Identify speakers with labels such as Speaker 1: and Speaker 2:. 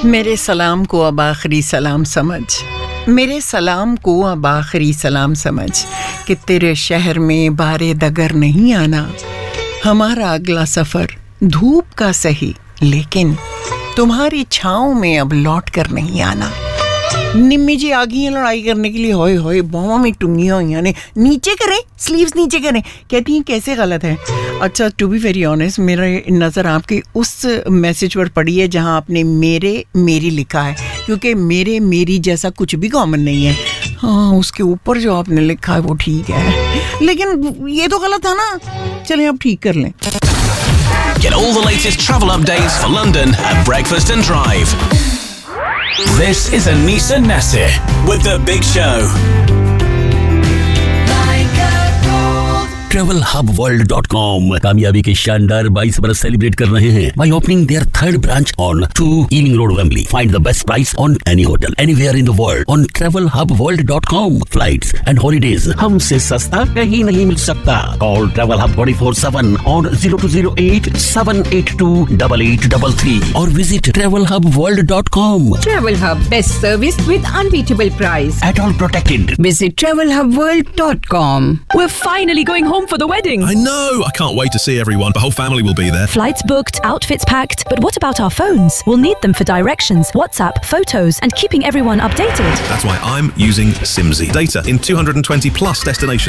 Speaker 1: मेरे सलाम को अब आखिरी सलाम समझ, मेरे सलाम को अब आखिरी सलाम समझ कि तेरे शहर में बारे दगर नहीं आना। हमारा अगला सफ़र धूप का सही, लेकिन तुम्हारी छाँव में अब लौट कर नहीं आना। निम्मी जी आ गई हैं लड़ाई करने के लिए, होए होए बाहों में टुंगियां हुई ने, नीचे करें स्लीव्स नीचे करें, कहती हैं कैसे गलत है। अच्छा, टू बी वेरी ऑनेस्ट, मेरा नज़र आपकी उस मैसेज पर पड़ी है जहां आपने मेरे मेरी लिखा है, क्योंकि मेरे मेरी जैसा कुछ भी कॉमन नहीं है। हाँ, उसके ऊपर जो आपने लिखा है वो ठीक है, लेकिन ये तो गलत है ना। चलें अब ठीक कर लें।
Speaker 2: Get all the latest travel updates for London at Breakfast and Drive. This is Anisa Nasir with The Big Show. TravelHubWorld.com कामयाबी के शानदार 22 बरस सेलिब्रेट कर रहे हैं by opening their third branch on 2 Ealing Road, Wembley. Find the best price on any hotel anywhere in the world on TravelHubWorld.com. Flights and holidays हमसे सस्ता कहीं नहीं मिल सकता. Call TravelHub 24/7 on 0208 782 8833 or visit TravelHubWorld.com.
Speaker 3: TravelHub, best service with unbeatable price.
Speaker 2: At all protected.
Speaker 3: Visit TravelHubWorld.com.
Speaker 4: We're finally going home for the wedding.
Speaker 5: I know! I can't wait to see everyone. The whole family will be there.
Speaker 4: Flights booked, outfits packed, but what about our phones? We'll need them for directions, WhatsApp, photos, and keeping everyone updated.
Speaker 5: That's why I'm using Simsy. Data in 220 plus destinations.